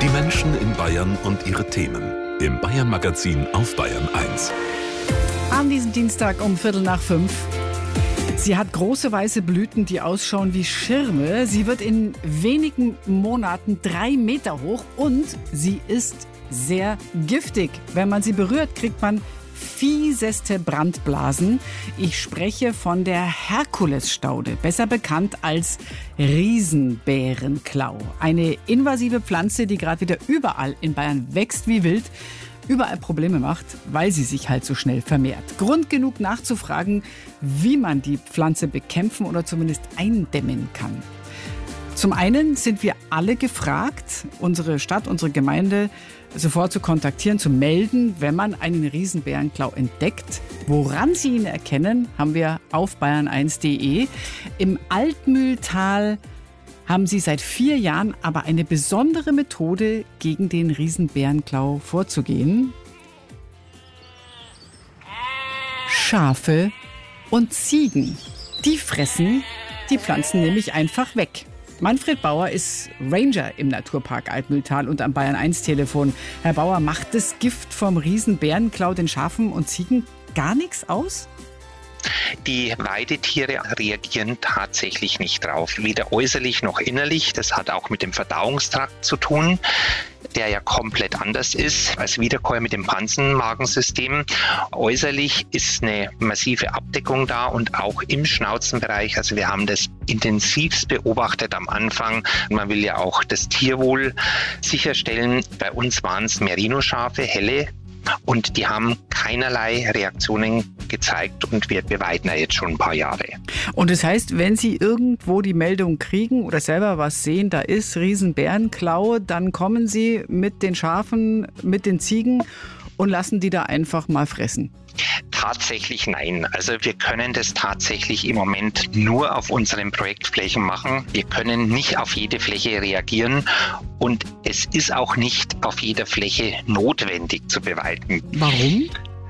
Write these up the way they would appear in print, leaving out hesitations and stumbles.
Die Menschen in Bayern und ihre Themen. Im Bayern-Magazin auf Bayern 1. An diesem Dienstag um 4:45. Sie hat große weiße Blüten, die ausschauen wie Schirme. Sie wird in wenigen Monaten 3 Meter hoch und sie ist sehr giftig. Wenn man sie berührt, kriegt man fieseste Brandblasen. Ich spreche von der Herkulesstaude, besser bekannt als Riesenbärenklau. Eine invasive Pflanze, die gerade wieder überall in Bayern wächst wie wild, überall Probleme macht, weil sie sich halt so schnell vermehrt. Grund genug nachzufragen, wie man die Pflanze bekämpfen oder zumindest eindämmen kann. Zum einen sind wir alle gefragt, unsere Stadt, unsere Gemeinde sofort zu kontaktieren, zu melden, wenn man einen Riesenbärenklau entdeckt. Woran Sie ihn erkennen, haben wir auf bayern1.de. Im Altmühltal haben sie seit 4 Jahren aber eine besondere Methode, gegen den Riesenbärenklau vorzugehen. Schafe und Ziegen, die fressen die Pflanzen nämlich einfach weg. Manfred Bauer ist Ranger im Naturpark Altmühltal und am Bayern-1-Telefon. Herr Bauer, macht das Gift vom Riesenbärenklau den Schafen und Ziegen gar nichts aus? Die Weidetiere reagieren tatsächlich nicht drauf, weder äußerlich noch innerlich. Das hat auch mit dem Verdauungstrakt zu tun, der ja komplett anders ist als Wiederkäuer mit dem Pansenmagensystem. Äußerlich ist eine massive Abdeckung da und auch im Schnauzenbereich. Also wir haben das intensivst beobachtet am Anfang. Man will ja auch das Tierwohl sicherstellen. Bei uns waren es Merino-Schafe, helle. Und die haben keinerlei Reaktionen gezeigt und wir beweiden ja jetzt schon ein paar Jahre. Und das heißt, wenn Sie irgendwo die Meldung kriegen oder selber was sehen, da ist Riesenbärenklau, dann kommen Sie mit den Schafen, mit den Ziegen und lassen die da einfach mal fressen? Tatsächlich nein. Also wir können das tatsächlich im Moment nur auf unseren Projektflächen machen. Wir können nicht auf jede Fläche reagieren und es ist auch nicht auf jeder Fläche notwendig zu beweiden. Warum?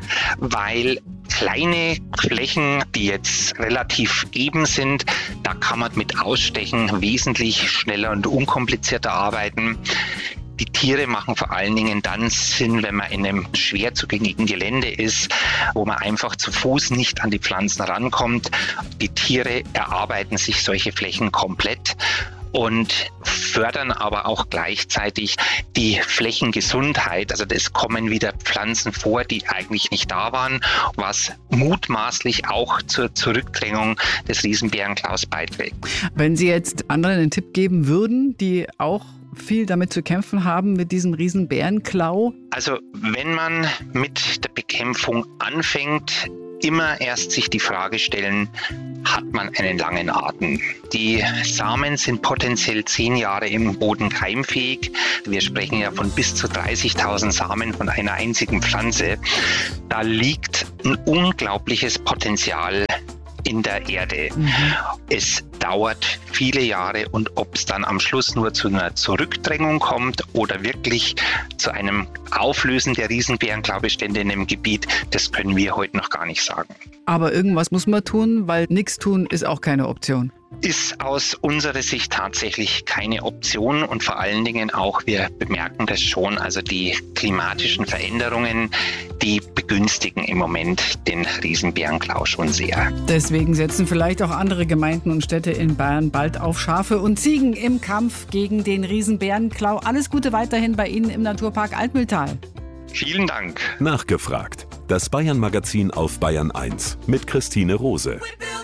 Weil kleine Flächen, die jetzt relativ eben sind, da kann man mit Ausstechen wesentlich schneller und unkomplizierter arbeiten. Die Tiere machen vor allen Dingen dann Sinn, wenn man in einem schwer zugänglichen Gelände ist, wo man einfach zu Fuß nicht an die Pflanzen rankommt. Die Tiere erarbeiten sich solche Flächen komplett und fördern aber auch gleichzeitig die Flächengesundheit. Also es kommen wieder Pflanzen vor, die eigentlich nicht da waren, was mutmaßlich auch zur Zurückdrängung des Riesenbärenklaus beiträgt. Wenn Sie jetzt anderen einen Tipp geben würden, die auch viel damit zu kämpfen haben, mit diesem Riesenbärenklau? Also wenn man mit der Bekämpfung anfängt, immer erst sich die Frage stellen, hat man einen langen Atem? Die Samen sind potenziell 10 Jahre im Boden keimfähig. Wir sprechen ja von bis zu 30.000 Samen von einer einzigen Pflanze. Da liegt ein unglaubliches Potenzial in der Erde. Es dauert viele Jahre und ob es dann am Schluss nur zu einer Zurückdrängung kommt oder wirklich zu einem Auflösen der Riesenbärenklaubestände in dem Gebiet, das können wir heute noch gar nicht sagen. Aber irgendwas muss man tun, weil nichts tun ist auch keine Option. Ist aus unserer Sicht tatsächlich keine Option und vor allen Dingen auch, wir bemerken das schon, also die klimatischen Veränderungen, die begünstigen im Moment den Riesenbärenklau schon sehr. Deswegen setzen vielleicht auch andere Gemeinden und Städte in Bayern bald auf Schafe und Ziegen im Kampf gegen den Riesenbärenklau. Alles Gute weiterhin bei Ihnen im Naturpark Altmühltal. Vielen Dank. Nachgefragt. Das Bayern-Magazin auf Bayern 1 mit Christine Rose.